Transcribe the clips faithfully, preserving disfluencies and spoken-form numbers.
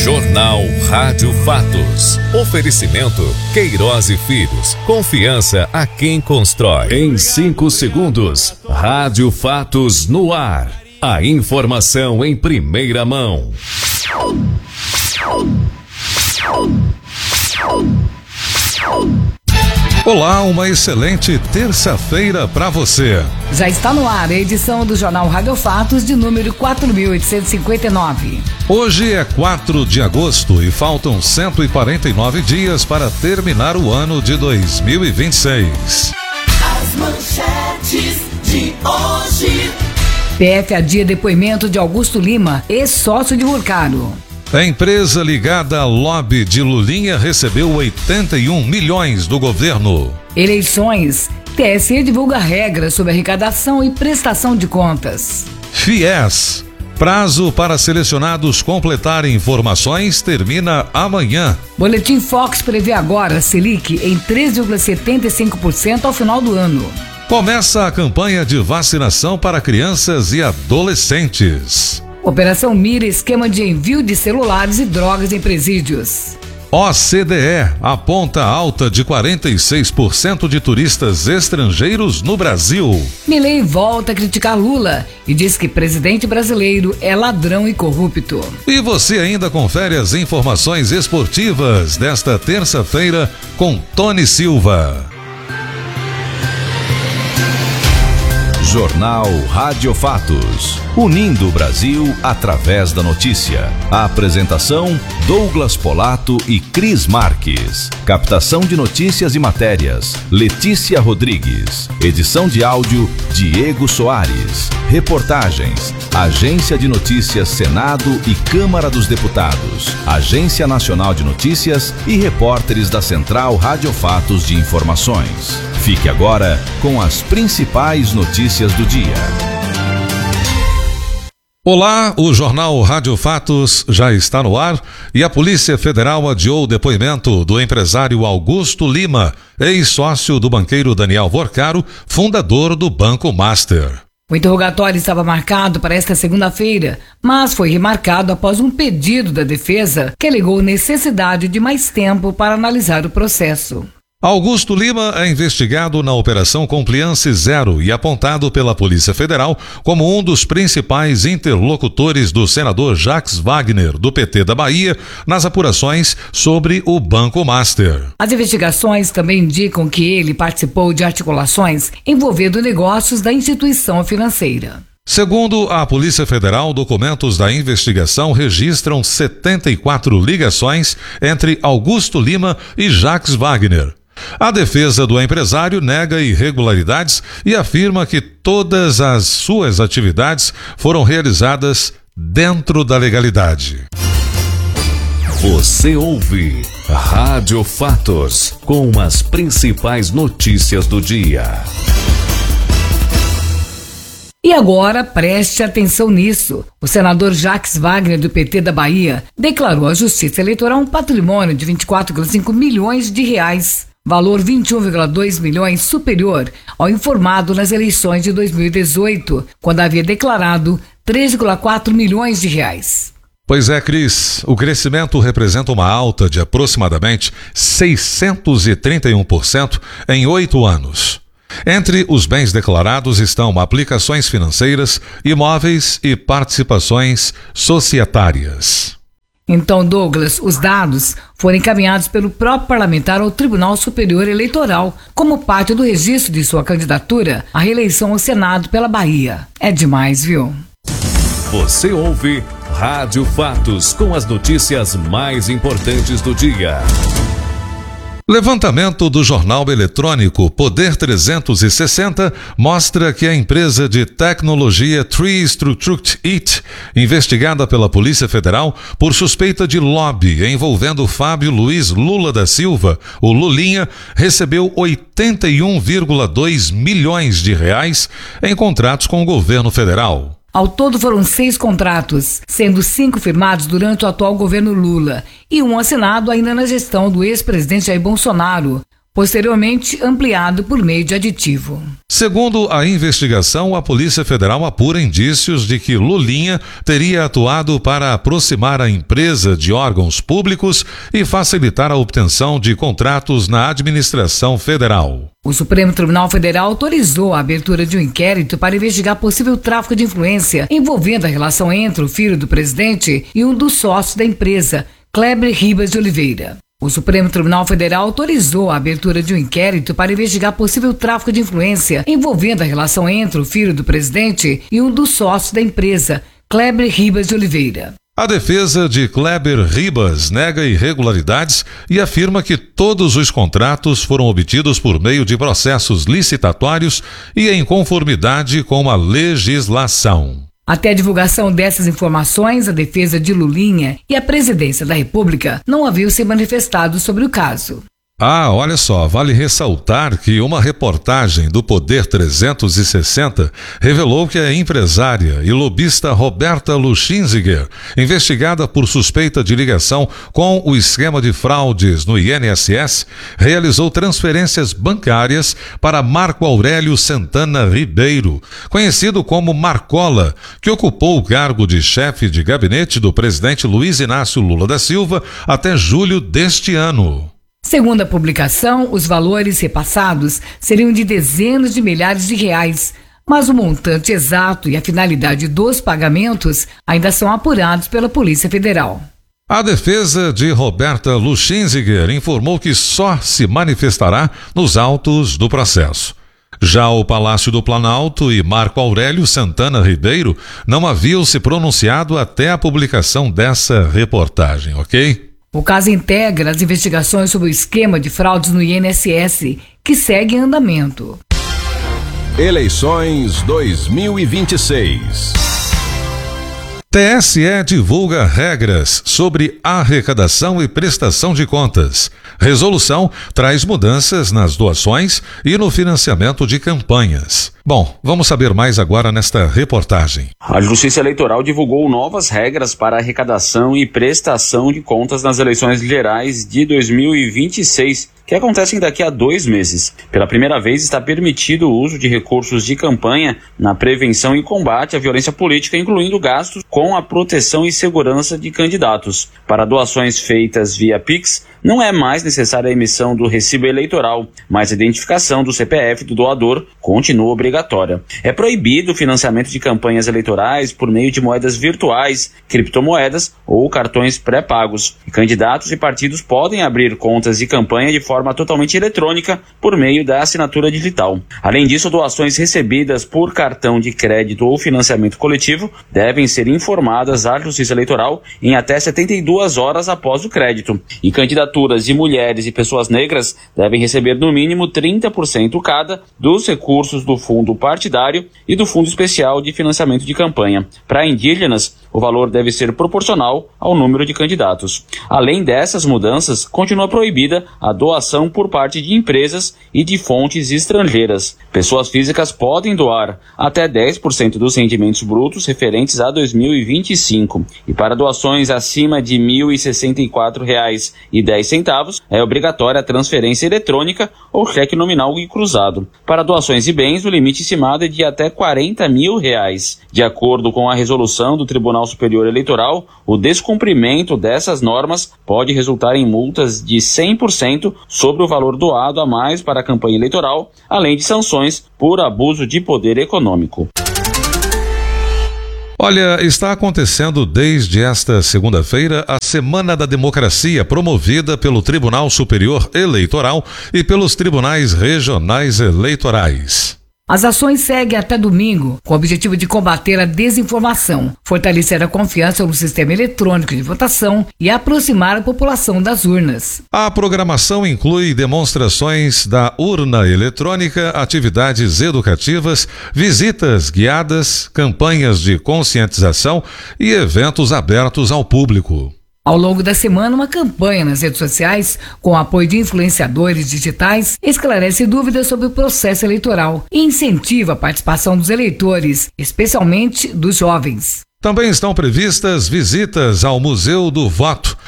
Jornal Rádio Fatos. Oferecimento Queiroz e Filhos. Confiança a quem constrói. Em cinco segundos, Rádio Fatos no ar. A informação em primeira mão. Olá, uma excelente terça-feira para você. Já está no ar a edição do Jornal Rádio Fatos de número quatro mil oitocentos e cinquenta e nove. Hoje é quatro de agosto e faltam cento e quarenta e nove dias para terminar o ano de dois mil e vinte e seis. As manchetes de hoje. P F adia depoimento de Augusto Lima, ex-sócio de Vulcano. A empresa ligada à lobby de Lulinha recebeu oitenta e um milhões do governo. Eleições. T S E divulga regras sobre arrecadação e prestação de contas. FIES. Prazo para selecionados completarem informações termina amanhã. Boletim Fox prevê agora Selic em três vírgula setenta e cinco por cento ao final do ano. Começa a campanha de vacinação para crianças e adolescentes. Operação mira esquema de envio de celulares e drogas em presídios. O C D E aponta alta de quarenta e seis por cento de turistas estrangeiros no Brasil. Milei volta a criticar Lula e diz que presidente brasileiro é ladrão e corrupto. E você ainda confere as informações esportivas desta terça-feira com Tony Silva. Jornal Rádio Fatos. Unindo o Brasil através da notícia. A apresentação: Douglas Polato e Cris Marques. Captação de notícias e matérias: Letícia Rodrigues. Edição de áudio: Diego Soares. Reportagens: Agência de Notícias Senado e Câmara dos Deputados, Agência Nacional de Notícias e repórteres da Central Rádio Fatos de Informações. Fique agora com as principais notícias do dia. Olá, o Jornal Rádio Fatos já está no ar e a Polícia Federal adiou o depoimento do empresário Augusto Lima, ex-sócio do banqueiro Daniel Vorcaro, fundador do Banco Master. O interrogatório estava marcado para esta segunda-feira, mas foi remarcado após um pedido da defesa que alegou necessidade de mais tempo para analisar o processo. Augusto Lima é investigado na Operação Compliance Zero e apontado pela Polícia Federal como um dos principais interlocutores do senador Jacques Wagner, do P T da Bahia, nas apurações sobre o Banco Master. As investigações também indicam que ele participou de articulações envolvendo negócios da instituição financeira. Segundo a Polícia Federal, documentos da investigação registram setenta e quatro ligações entre Augusto Lima e Jacques Wagner. A defesa do empresário nega irregularidades e afirma que todas as suas atividades foram realizadas dentro da legalidade. Você ouve Rádio Fatos com as principais notícias do dia. E agora, preste atenção nisso. O senador Jacques Wagner, do P T da Bahia, declarou à Justiça Eleitoral um patrimônio de vinte e quatro vírgula cinco milhões de reais, valor vinte e um vírgula dois milhões superior ao informado nas eleições de dois mil e dezoito, quando havia declarado três vírgula quatro milhões de reais. Pois é, Cris, o crescimento representa uma alta de aproximadamente seiscentos e trinta e um por cento em oito anos. Entre os bens declarados estão aplicações financeiras, imóveis e participações societárias. Então, Douglas, os dados foram encaminhados pelo próprio parlamentar ao Tribunal Superior Eleitoral, como parte do registro de sua candidatura à reeleição ao Senado pela Bahia. É demais, viu? Você ouve Rádio Fatos com as notícias mais importantes do dia. Levantamento do jornal eletrônico Poder trezentos e sessenta mostra que a empresa de tecnologia Tree Structured It, investigada pela Polícia Federal por suspeita de lobby envolvendo Fábio Luiz Lula da Silva, o Lulinha, recebeu oitenta e um vírgula dois milhões de reais em contratos com o governo federal. Ao todo foram seis contratos, sendo cinco firmados durante o atual governo Lula e um assinado ainda na gestão do ex-presidente Jair Bolsonaro, posteriormente ampliado por meio de aditivo. Segundo a investigação, a Polícia Federal apura indícios de que Lulinha teria atuado para aproximar a empresa de órgãos públicos e facilitar a obtenção de contratos na administração federal. O Supremo Tribunal Federal autorizou a abertura de um inquérito para investigar possível tráfico de influência envolvendo a relação entre o filho do presidente e um dos sócios da empresa, Kleber Ribas de Oliveira. O Supremo Tribunal Federal autorizou a abertura de um inquérito para investigar possível tráfico de influência envolvendo a relação entre o filho do presidente e um dos sócios da empresa, Kleber Ribas de Oliveira. A defesa de Kleber Ribas nega irregularidades e afirma que todos os contratos foram obtidos por meio de processos licitatórios e em conformidade com a legislação. Até a divulgação dessas informações, a defesa de Lulinha e a presidência da República não haviam se manifestado sobre o caso. Ah, olha só, vale ressaltar que uma reportagem do Poder trezentos e sessenta revelou que a empresária e lobista Roberta Luxinziger, investigada por suspeita de ligação com o esquema de fraudes no I N S S, realizou transferências bancárias para Marco Aurélio Santana Ribeiro, conhecido como Marcola, que ocupou o cargo de chefe de gabinete do presidente Luiz Inácio Lula da Silva até julho deste ano. Segundo a publicação, os valores repassados seriam de dezenas de milhares de reais, mas o montante exato e a finalidade dos pagamentos ainda são apurados pela Polícia Federal. A defesa de Roberta Luxinziger informou que só se manifestará nos autos do processo. Já o Palácio do Planalto e Marco Aurélio Santana Ribeiro não haviam se pronunciado até a publicação dessa reportagem, ok? O caso integra as investigações sobre o esquema de fraudes no I N S S, que segue em andamento. Eleições dois mil e vinte e seis. T S E divulga regras sobre arrecadação e prestação de contas. Resolução traz mudanças nas doações e no financiamento de campanhas. Bom, vamos saber mais agora nesta reportagem. A Justiça Eleitoral divulgou novas regras para arrecadação e prestação de contas nas eleições gerais de dois mil e vinte e seis, que acontecem daqui a dois meses. Pela primeira vez está permitido o uso de recursos de campanha na prevenção e combate à violência política, incluindo gastos com a proteção e segurança de candidatos. Para doações feitas via Pix, não é mais necessária a emissão do recibo eleitoral, mas a identificação do C P F do doador continua obrigatória. É proibido o financiamento de campanhas eleitorais por meio de moedas virtuais, criptomoedas ou cartões pré-pagos. Candidatos e partidos podem abrir contas de campanha de forma totalmente eletrônica por meio da assinatura digital. Além disso, doações recebidas por cartão de crédito ou financiamento coletivo devem ser informadas à Justiça Eleitoral em até setenta e duas horas após o crédito. E candidaturas de mulheres e pessoas negras devem receber no mínimo trinta por cento cada dos recursos do fundo partidário e do fundo especial de financiamento de campanha. Para indígenas, o valor deve ser proporcional ao número de candidatos. Além dessas mudanças, continua proibida a doação por parte de empresas e de fontes estrangeiras. Pessoas físicas podem doar até dez por cento dos rendimentos brutos referentes a dois mil e vinte e cinco. E para doações acima de mil e sessenta e quatro reais e dez centavos, é obrigatória a transferência eletrônica ou cheque nominal e cruzado. Para doações de bens, o limite estimado é de até quarenta mil reais. De acordo com a resolução do Tribunal Superior Eleitoral, o descumprimento dessas normas pode resultar em multas de cem por cento sobre o valor doado a mais para a campanha eleitoral, além de sanções por abuso de poder econômico. Olha, está acontecendo desde esta segunda-feira a Semana da Democracia, promovida pelo Tribunal Superior Eleitoral e pelos Tribunais Regionais Eleitorais. As ações seguem até domingo, com o objetivo de combater a desinformação, fortalecer a confiança no sistema eletrônico de votação e aproximar a população das urnas. A programação inclui demonstrações da urna eletrônica, atividades educativas, visitas guiadas, campanhas de conscientização e eventos abertos ao público. Ao longo da semana, uma campanha nas redes sociais, com o apoio de influenciadores digitais, esclarece dúvidas sobre o processo eleitoral e incentiva a participação dos eleitores, especialmente dos jovens. Também estão previstas visitas ao Museu do Voto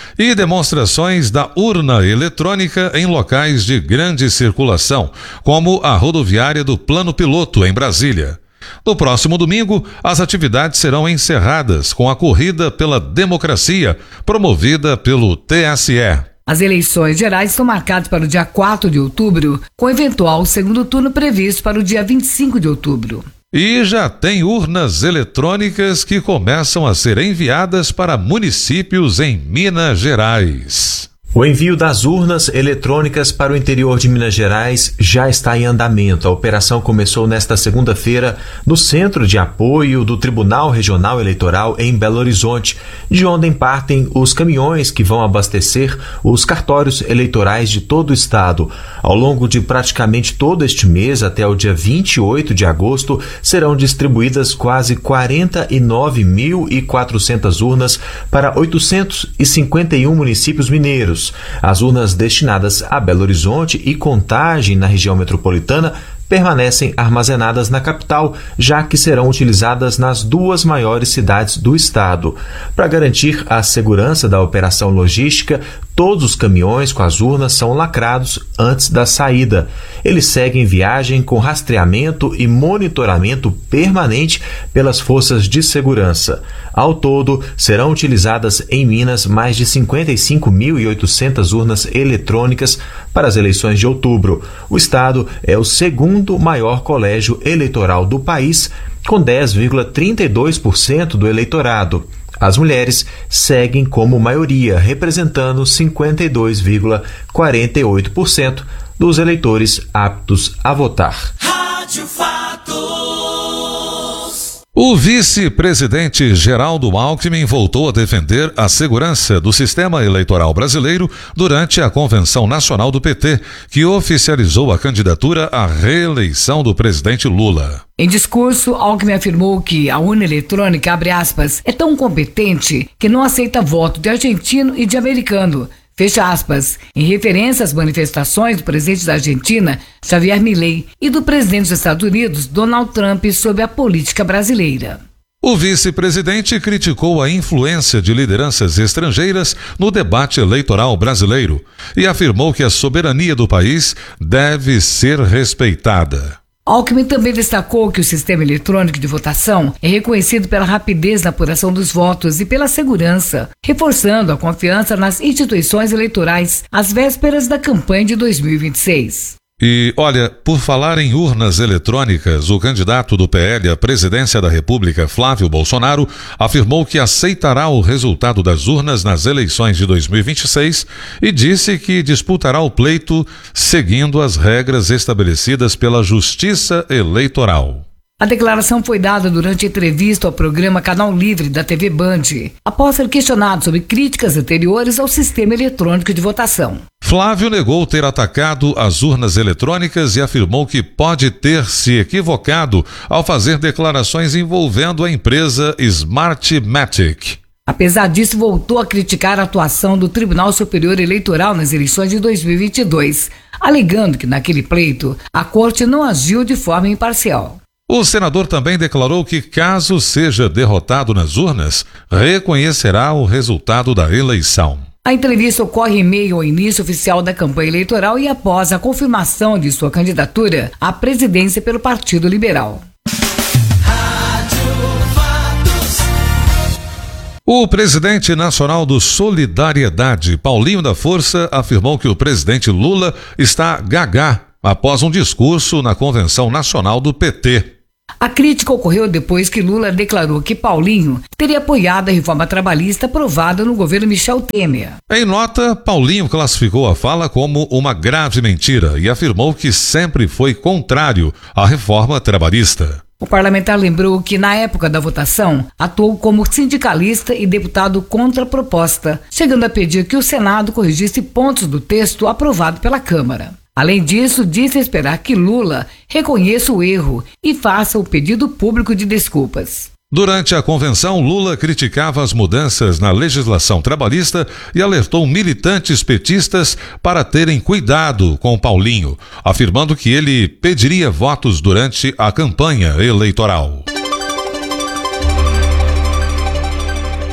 e demonstrações da urna eletrônica em locais de grande circulação, como a rodoviária do Plano Piloto, em Brasília. No próximo domingo, as atividades serão encerradas com a Corrida pela Democracia, promovida pelo T S E. As eleições gerais estão marcadas para o dia quatro de outubro, com eventual segundo turno previsto para o dia vinte e cinco de outubro. E já tem urnas eletrônicas que começam a ser enviadas para municípios em Minas Gerais. O envio das urnas eletrônicas para o interior de Minas Gerais já está em andamento. A operação começou nesta segunda-feira no Centro de Apoio do Tribunal Regional Eleitoral em Belo Horizonte, de onde partem os caminhões que vão abastecer os cartórios eleitorais de todo o estado. Ao longo de praticamente todo este mês, até o dia vinte e oito de agosto, serão distribuídas quase quarenta e nove mil e quatrocentas urnas para oitocentos e cinquenta e um municípios mineiros. As urnas destinadas a Belo Horizonte e Contagem, na região metropolitana, permanecem armazenadas na capital, já que serão utilizadas nas duas maiores cidades do estado. Para garantir a segurança da operação logística, todos os caminhões com as urnas são lacrados antes da saída. Eles seguem viagem com rastreamento e monitoramento permanente pelas forças de segurança. Ao todo, serão utilizadas em Minas mais de cinquenta e cinco mil e oitocentas urnas eletrônicas para as eleições de outubro. O estado é o segundo maior colégio eleitoral do país, com dez vírgula trinta e dois por cento do eleitorado. As mulheres seguem como maioria, representando cinquenta e dois vírgula quarenta e oito por cento dos eleitores aptos a votar. Rádio Fatos. O vice-presidente Geraldo Alckmin voltou a defender a segurança do sistema eleitoral brasileiro durante a Convenção Nacional do P T, que oficializou a candidatura à reeleição do presidente Lula. Em discurso, Alckmin afirmou que a urna eletrônica, abre aspas, é tão competente que não aceita voto de argentino e de americano. Fecha aspas, em referência às manifestações do presidente da Argentina, Javier Milei, e do presidente dos Estados Unidos, Donald Trump, sobre a política brasileira. O vice-presidente criticou a influência de lideranças estrangeiras no debate eleitoral brasileiro e afirmou que a soberania do país deve ser respeitada. Alckmin também destacou que o sistema eletrônico de votação é reconhecido pela rapidez na apuração dos votos e pela segurança, reforçando a confiança nas instituições eleitorais às vésperas da campanha de dois mil e vinte e seis. E, olha, por falar em urnas eletrônicas, o candidato do P L à presidência da República, Flávio Bolsonaro, afirmou que aceitará o resultado das urnas nas eleições de dois mil e vinte e seis e disse que disputará o pleito seguindo as regras estabelecidas pela Justiça Eleitoral. A declaração foi dada durante a entrevista ao programa Canal Livre da T V Band, após ser questionado sobre críticas anteriores ao sistema eletrônico de votação. Flávio negou ter atacado as urnas eletrônicas e afirmou que pode ter se equivocado ao fazer declarações envolvendo a empresa Smartmatic. Apesar disso, voltou a criticar a atuação do Tribunal Superior Eleitoral nas eleições de dois mil e vinte e dois, alegando que naquele pleito a Corte não agiu de forma imparcial. O senador também declarou que, caso seja derrotado nas urnas, reconhecerá o resultado da eleição. A entrevista ocorre em meio ao início oficial da campanha eleitoral e após a confirmação de sua candidatura à presidência pelo Partido Liberal. O presidente nacional do Solidariedade, Paulinho da Força, afirmou que o presidente Lula está gagá após um discurso na Convenção Nacional do P T. A crítica ocorreu depois que Lula declarou que Paulinho teria apoiado a reforma trabalhista aprovada no governo Michel Temer. Em nota, Paulinho classificou a fala como uma grave mentira e afirmou que sempre foi contrário à reforma trabalhista. O parlamentar lembrou que, na época da votação, atuou como sindicalista e deputado contra a proposta, chegando a pedir que o Senado corrigisse pontos do texto aprovado pela Câmara. Além disso, disse esperar que Lula reconheça o erro e faça o pedido público de desculpas. Durante a convenção, Lula criticava as mudanças na legislação trabalhista e alertou militantes petistas para terem cuidado com Paulinho, afirmando que ele pediria votos durante a campanha eleitoral.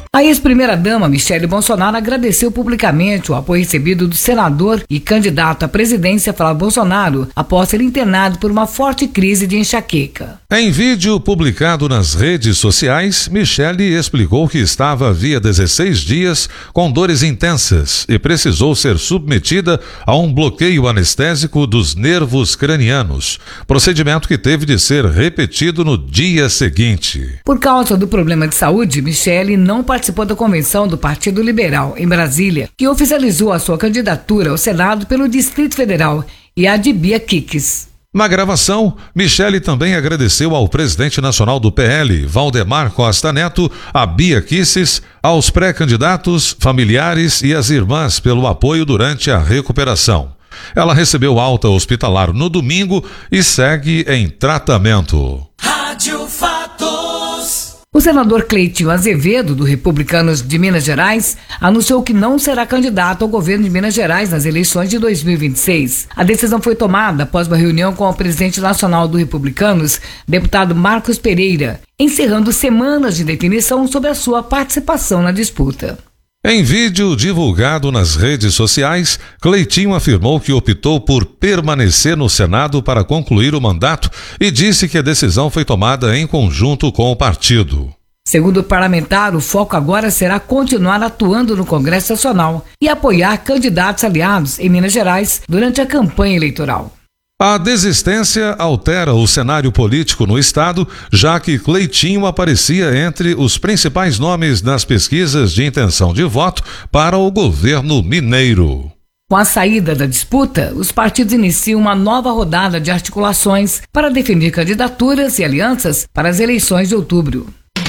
A ex-primeira-dama Michele Bolsonaro agradeceu publicamente o apoio recebido do senador e candidato à presidência Flávio Bolsonaro após ser internado por uma forte crise de enxaqueca. Em vídeo publicado nas redes sociais, Michele explicou que estava havia dezesseis dias com dores intensas e precisou ser submetida a um bloqueio anestésico dos nervos cranianos, procedimento que teve de ser repetido no dia seguinte. Por causa do problema de saúde, Michele não participou da convenção do Partido Liberal em Brasília, que oficializou a sua candidatura ao Senado pelo Distrito Federal, e a de Bia Kicis. Na gravação, Michele também agradeceu ao presidente nacional do P L, Valdemar Costa Neto, a Bia Kicis, aos pré-candidatos, familiares e às irmãs pelo apoio durante a recuperação. Ela recebeu alta hospitalar no domingo e segue em tratamento. Rádio Fatos. O senador Cleitinho Azevedo, do Republicanos de Minas Gerais, anunciou que não será candidato ao governo de Minas Gerais nas eleições de dois mil e vinte e seis. A decisão foi tomada após uma reunião com o presidente nacional do Republicanos, deputado Marcos Pereira, encerrando semanas de definição sobre a sua participação na disputa. Em vídeo divulgado nas redes sociais, Cleitinho afirmou que optou por permanecer no Senado para concluir o mandato e disse que a decisão foi tomada em conjunto com o partido. Segundo o parlamentar, o foco agora será continuar atuando no Congresso Nacional e apoiar candidatos aliados em Minas Gerais durante a campanha eleitoral. A desistência altera o cenário político no estado, já que Cleitinho aparecia entre os principais nomes nas pesquisas de intenção de voto para o governo mineiro. Com a saída da disputa, os partidos iniciam uma nova rodada de articulações para definir candidaturas e alianças para as eleições de outubro.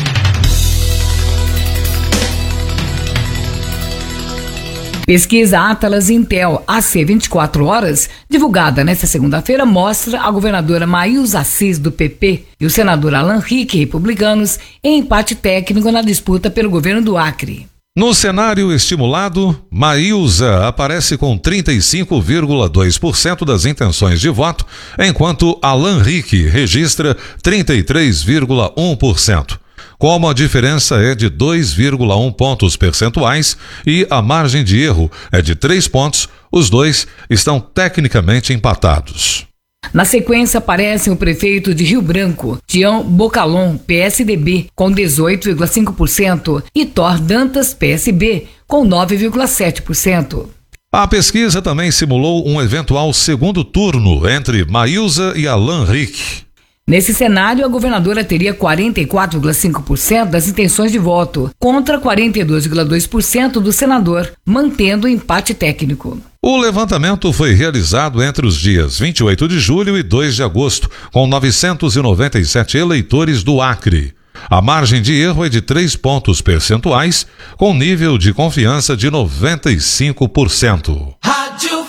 Pesquisa Atlas Intel A C vinte e quatro horas, divulgada nesta segunda-feira, mostra a governadora Maísa Assis, do P P, e o senador Alan Rick, republicanos, em empate técnico na disputa pelo governo do Acre. No cenário estimulado, Maísa aparece com trinta e cinco vírgula dois por cento das intenções de voto, enquanto Alan Rick registra trinta e três vírgula um por cento. Como a diferença é de dois vírgula um pontos percentuais e a margem de erro é de três pontos, os dois estão tecnicamente empatados. Na sequência aparecem o prefeito de Rio Branco, Tião Bocalon, P S D B, com dezoito vírgula cinco por cento, e Thor Dantas, P S B, com nove vírgula sete por cento. A pesquisa também simulou um eventual segundo turno entre Maísa e Alan Rick. Nesse cenário, a governadora teria quarenta e quatro vírgula cinco por cento das intenções de voto, contra quarenta e dois vírgula dois por cento do senador, mantendo o empate técnico. O levantamento foi realizado entre os dias vinte e oito de julho e dois de agosto, com novecentos e noventa e sete eleitores do Acre. A margem de erro é de três pontos percentuais, com nível de confiança de noventa e cinco por cento. Rádio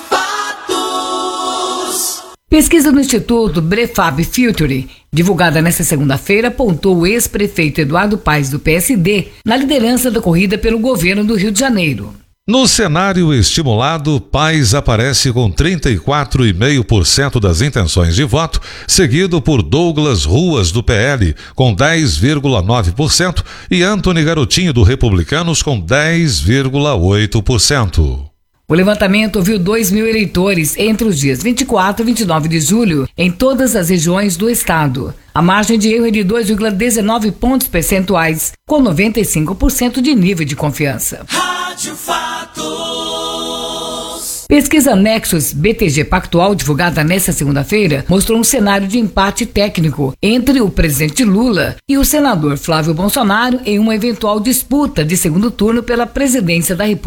Fatos. Pesquisa do Instituto Brefab Future, divulgada nesta segunda-feira, apontou o ex-prefeito Eduardo Paes, do P S D, na liderança da corrida pelo governo do Rio de Janeiro. No cenário estimulado, Paes aparece com trinta e quatro vírgula cinco por cento das intenções de voto, seguido por Douglas Ruas, do P L, com dez vírgula nove por cento, e Antony Garotinho, do Republicanos, com dez vírgula oito por cento. O levantamento ouviu dois mil eleitores entre os dias vinte e quatro e vinte e nove de julho em todas as regiões do estado. A margem de erro é de dois vírgula dezenove pontos percentuais, com noventa e cinco por cento de nível de confiança. Rádio Fatos. Pesquisa Nexus B T G Pactual, divulgada nesta segunda-feira, mostrou um cenário de empate técnico entre o presidente Lula e o senador Flávio Bolsonaro em uma eventual disputa de segundo turno pela presidência da República.